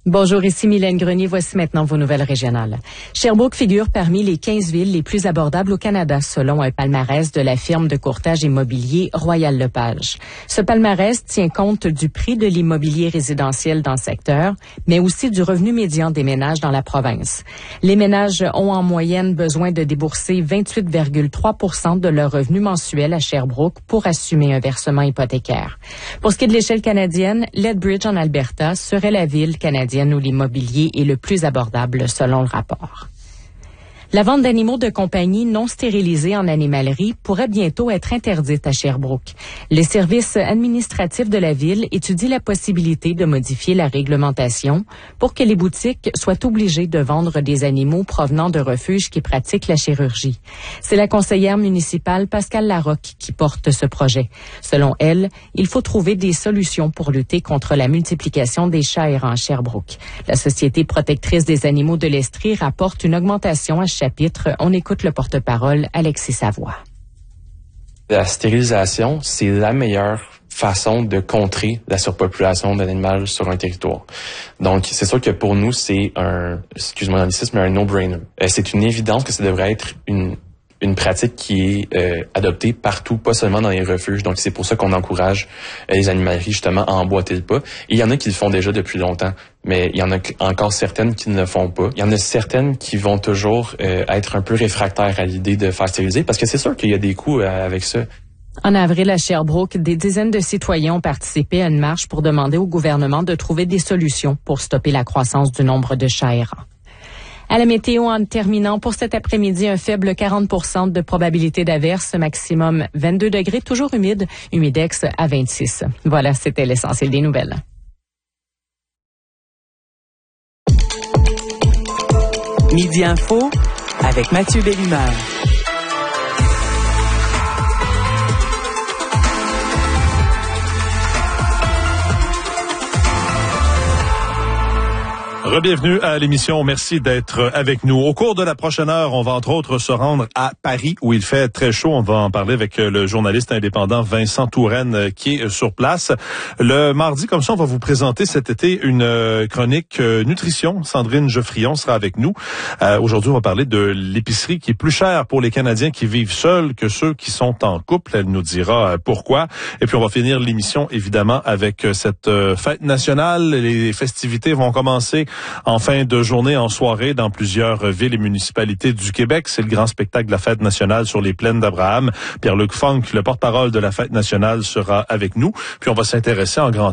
Bonjour, ici Mylène Grenier. Voici maintenant vos nouvelles régionales. Sherbrooke figure parmi les 15 villes les plus abordables au Canada, selon un palmarès de la firme de courtage immobilier Royal Lepage. Ce palmarès tient compte du prix de l'immobilier résidentiel dans le secteur, mais aussi du revenu médian des ménages dans la province. Les ménages ont en moyenne besoin de débourser 28,3 % de leur revenu mensuel à Sherbrooke pour assumer un versement hypothécaire. Pour ce qui est de l'échelle canadienne, Lethbridge en Alberta serait la ville canadienne où l'immobilier est le plus abordable selon le rapport. La vente d'animaux de compagnie non stérilisés en animalerie pourrait bientôt être interdite à Sherbrooke. Les services administratifs de la ville étudient la possibilité de modifier la réglementation pour que les boutiques soient obligées de vendre des animaux provenant de refuges qui pratiquent la chirurgie. C'est la conseillère municipale Pascale Larocque qui porte ce projet. Selon elle, il faut trouver des solutions pour lutter contre la multiplication des chats errants à Sherbrooke. La Société protectrice des animaux de l'Estrie rapporte une augmentation à chapitre. On écoute le porte-parole Alexis Savoie. La stérilisation, c'est la meilleure façon de contrer la surpopulation d'animaux sur un territoire. Donc, c'est sûr que pour nous, c'est excuse-moi l'anglicisme, mais un no-brainer. C'est une évidence que ça devrait être une pratique qui est adoptée partout, pas seulement dans les refuges. Donc, c'est pour ça qu'on encourage les animaleries, justement, à emboîter le pas. Et il y en a qui le font déjà depuis longtemps, mais il y en a encore certaines qui ne le font pas. Il y en a certaines qui vont toujours être un peu réfractaires à l'idée de faire stériliser, parce que c'est sûr qu'il y a des coûts avec ça. En avril, à Sherbrooke, des dizaines de citoyens ont participé à une marche pour demander au gouvernement de trouver des solutions pour stopper la croissance du nombre de chats errants. À la météo, en terminant, pour cet après-midi, un faible 40 % de probabilité d'averse, maximum 22 degrés, toujours humide, humidex à 26. Voilà, c'était l'essentiel des nouvelles. Midi Info avec Mathieu Bellimard. Bienvenue à l'émission. Merci d'être avec nous. Au cours de la prochaine heure, on va entre autres se rendre à Paris où il fait très chaud. On va en parler avec le journaliste indépendant Vincent Touraine qui est sur place. Le mardi, comme ça, on va vous présenter cet été une chronique nutrition. Sandrine Geoffrion sera avec nous. Aujourd'hui, on va parler de l'épicerie qui est plus chère pour les Canadiens qui vivent seuls que ceux qui sont en couple. Elle nous dira pourquoi. Et puis, on va finir l'émission, évidemment, avec cette fête nationale. Les festivités vont commencer en fin de journée, en soirée, dans plusieurs villes et municipalités du Québec. C'est le grand spectacle de la Fête nationale sur les plaines d'Abraham. Pierre-Luc Funk, le porte-parole de la Fête nationale, sera avec nous. Puis on va s'intéresser en grand